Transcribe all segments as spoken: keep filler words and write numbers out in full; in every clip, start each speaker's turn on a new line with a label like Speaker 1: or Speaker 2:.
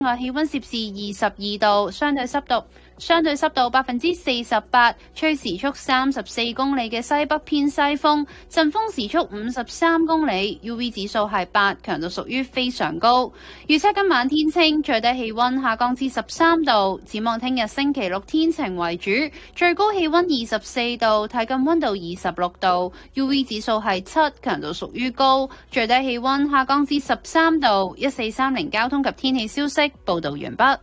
Speaker 1: 外氣溫攝氏二十二度，相對濕度相對濕度百分之四十八，吹時速三十四公里嘅西北偏西風，陣風時速五十三公里 ，U V 指數係八，強度屬於非常高。預測今晚天清，最低氣溫下降至十三度。展望聽日星期六天晴為主，最高氣溫二十四度，體感溫度二十六度 ，U V 指數係七，強度屬於高。最低氣溫下降至十三度。一四三零交通及天氣消息報道完畢。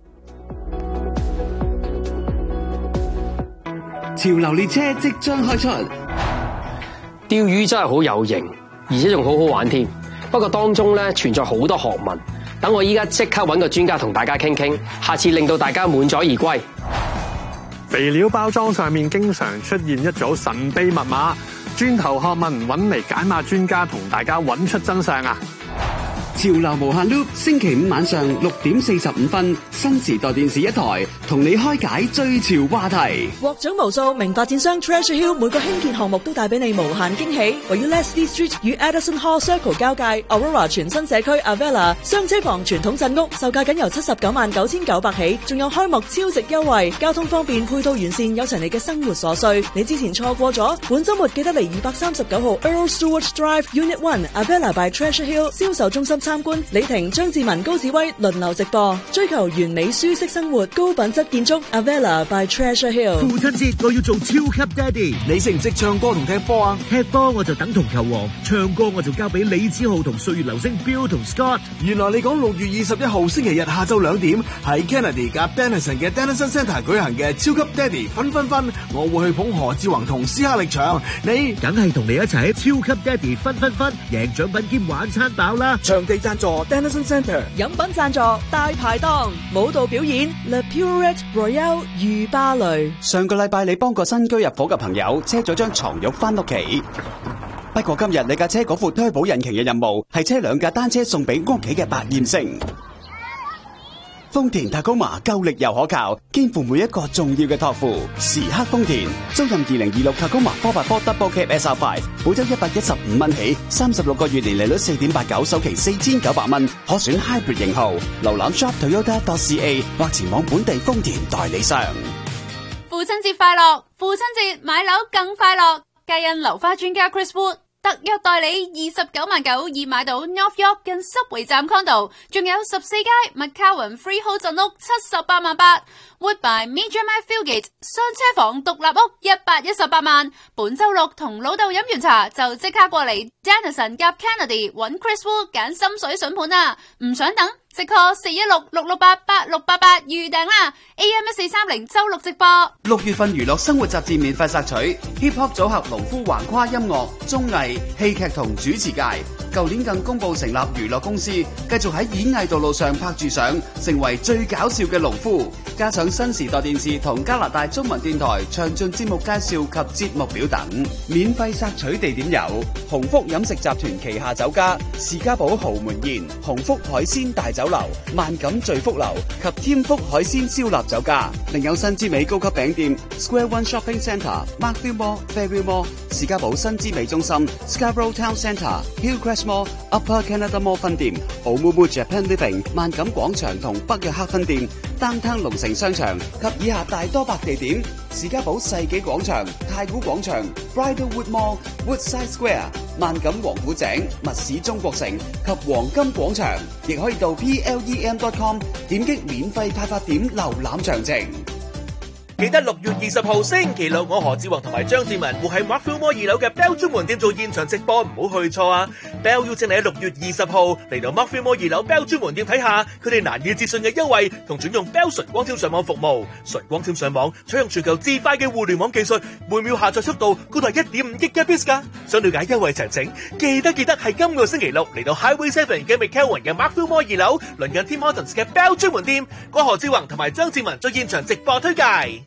Speaker 2: 潮流列車即將開出，
Speaker 3: 釣魚真係好有型，而且仲好好玩添。不過當中咧存在好多學問，等我依家即刻揾個專家同大家傾傾，下次令到大家滿載而歸。
Speaker 4: 肥料包裝上面經常出現一組神秘密碼，轉頭學問揾嚟解碼專家同大家揾出真相啊！
Speaker 2: 潮流無限 loop， 星期五晚上六點四十五分，新時代電視一台同你開解最潮話題。
Speaker 5: 獲獎無數，名發展商 Treasure Hill 每個興建項目都帶俾你無限驚喜。位於 Leslie Street 與 Addison Hall Circle 交界 Aurora 全新社區 Avella 雙車房傳統鎮屋，售價僅由七十九萬九千九百起，仲有開幕超值優惠，交通方便，配套完善，有齊你嘅生活所需。你之前錯過咗，本週末記得嚟二百三十九號 Earl Stewart Drive Unit One Avella by Treasure Hill 銷售中心參觀。李婷、張志文、高志威輪流直播，追求完美舒適生活，高品質建築 Avella by Treasure Hill。
Speaker 6: 父親節我要做超級爹哋，你識唔識唱歌同踢波啊？踢波我就等同球王，唱歌我就交俾李子浩同歲月流星 Bill 同 Scott。原來你講六月二十一號星期日下晝兩點喺 Kennedy 夾 Denison 嘅 Denison Centre 舉行嘅超級爹哋分分分，我會去捧何志宏同斯克力場，你梗係同你一齊超級爹哋分分分，贏獎品兼玩餐飽啦！場地贊助 Denison Centre，
Speaker 5: 飲品贊助大排檔，舞蹈表演 Le Purette Royale 御芭蕾。
Speaker 2: 上個禮拜你幫個新居入伙嘅朋友車咗張床褥翻屋企，不過今日你架車嗰副推保引擎嘅任務係車兩架單車送俾屋企嘅百厭星。豐田塔高馬夠力又可靠，肩負每一個重要嘅託付。時刻豐田，租賃二零二六塔高馬 four by four Double Cab S R five， 每周一百一十五蚊起，三十六個月年利率四點八九，首期四千九百蚊，可選 Hybrid 型號。瀏覽 shop toyota dot c a 或前往本地豐田代理商。
Speaker 1: 父親節快樂！父親節買樓更快樂，皆因樓花專家 Chris Wood特約代理二十九萬九已買到 North York 近濕圍站 condo， 仲有十四街麥卡雲 freehold 鎮屋七十八萬八 ，Woodbine Major Mile Fieldgate 雙車房獨立屋一百一十八萬。本周六同老豆飲完茶就即刻過嚟 Denison 夾 Kennedy 揾 Chris Wood 揀心水筍盤啊！唔想等，即 call 四一六六六八八六八八預訂啦 ！A M 一四三零周六直播。
Speaker 2: 六月份娛樂生活雜誌免費索取 Hip Hop 組合農夫橫跨音樂、綜藝、戲劇同主持界。舊年更公布成立娛樂公司，繼續喺演藝道路上拍住上，成為最搞笑嘅農夫。加上新時代電視同加拿大中文電台詳盡節目介紹及節目表等。免費索取地點有鴻福飲食集團旗下酒家士嘉堡豪門宴、鴻福海鮮大酒樓、萬錦聚福樓及添福海鮮燒臘酒家。另有新之美高級餅店 Square One Shopping Centre、Markville Mall、Fairview Mall、士嘉堡新之美中心、Scarborough Town Centre、Hillcrest Mall、Upper Canada Mall 分店、Oumuamua Japan Living、萬錦廣場同北約克分店、Downtown 龍城商場及以下大多百地點：士嘉堡世紀廣場、太古廣場、Bridlewood Mall、Woodside Square、萬錦王府井、密市中國城及黃金廣場。亦可以到 P L E M dot com 點擊免費派發點瀏覽詳情。
Speaker 7: 記得六月二十號星期六，我何志宏同埋張志文會喺 Markville Mall 二樓嘅 Bell 專門店做現場直播，唔好去錯啊 ！Bell 邀請你喺六月二十號嚟到 Markville Mall 二樓 Bell 專門店睇下佢哋難以置信嘅優惠，同轉用 Bell 純光纖上網服務。純光纖上網採用全球至快嘅互聯網技術，每秒下載速度高達一點五 Gigabits 噶。想了解優惠詳情，記得記得係今個星期六嚟到 Highway Seven 嘅 McKelvin 嘅 Markville Mall 二樓，鄰近 Tim Hortons 嘅 Bell 專門店，我何志宏同埋張志文做現場直播推介。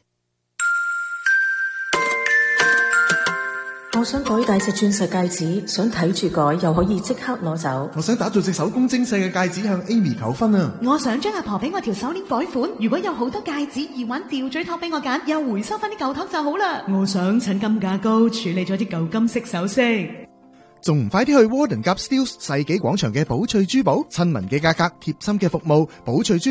Speaker 8: 我想改大隻鑽石戒指，想睇住改又可以即刻攞走。
Speaker 9: 我想打造隻手工精細嘅戒指向 Amy 求婚啊！
Speaker 10: 我想將阿婆俾我條手鏈改款，如果有好多戒指耳環吊墜托俾我揀，又回收翻啲舊托就好啦。我想趁金價高處理咗啲舊金色首飾。
Speaker 9: 仲唔快啲去 Warden 夾 Steeles 世紀廣場嘅寶翠珠寶，親民嘅價格，貼心嘅服務，寶翠珠